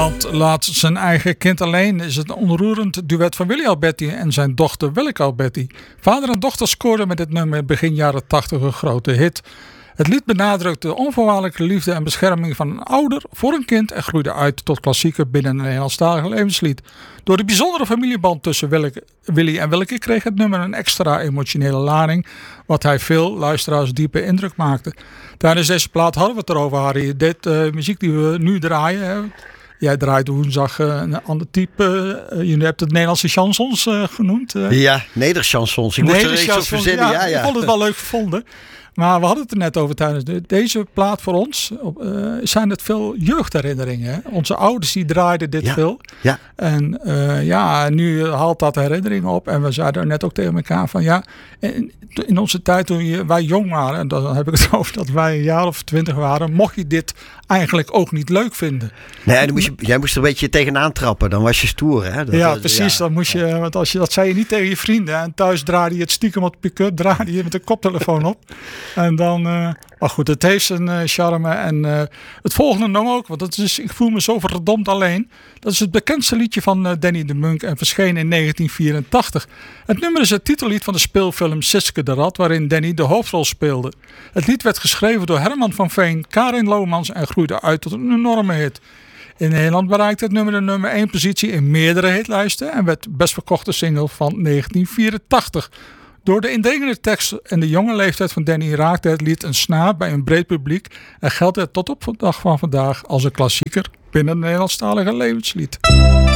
Niemand laat zijn eigen kind alleen is het een onroerend duet van Willy Alberti en zijn dochter Willeke Alberti. Vader en dochter scoorden met dit nummer begin jaren 80 een grote hit. Het lied benadrukt de onvoorwaardelijke liefde en bescherming van een ouder voor een kind en groeide uit tot klassieker binnen een Nederlandstalig levenslied. Door de bijzondere familieband tussen Willy en Willeke kreeg het nummer een extra emotionele lading, wat hij veel luisteraars diepe indruk maakte. Tijdens deze plaat hadden we het erover, Harry. Dit muziek die we nu draaien, hè? Jij draait woensdag een ander type. Je hebt het Nederlandse chansons genoemd. Ja, nederchansons. Ik moest er iets op verzinnen. Ja. Ik vond het wel leuk gevonden. Maar we hadden het er net over tijdens deze plaat voor ons. Zijn het veel jeugdherinneringen. Hè? Onze ouders die draaiden dit veel. Ja. En nu haalt dat herinneringen op. En we zeiden er net ook tegen elkaar van ja. In onze tijd toen wij jong waren. En dan heb ik het over dat wij een jaar of 20 waren. Mocht je dit eigenlijk ook niet leuk vinden. Nee, jij moest er een beetje tegenaan trappen. Dan was je stoer. Hè? Precies. Dan moest je, want dat zei je niet tegen je vrienden. En thuis draaide je het stiekem op de pick-up. Draaide je met de koptelefoon op. En dan, maar goed, het heeft zijn charme. En het volgende nummer ook, want dat is Ik voel me zo verdomd alleen. Dat is het bekendste liedje van Danny de Munk en verscheen in 1984. Het nummer is het titellied van de speelfilm Siske de Rat, waarin Danny de hoofdrol speelde. Het lied werd geschreven door Herman van Veen, Karin Lomans en groeide uit tot een enorme hit. In Nederland bereikte het nummer de nummer 1 positie in meerdere hitlijsten en werd best verkochte single van 1984. Door de indringende tekst en de jonge leeftijd van Danny raakte het lied een snaar bij een breed publiek en geldt het tot op de dag van vandaag als een klassieker binnen het Nederlandstalige levenslied.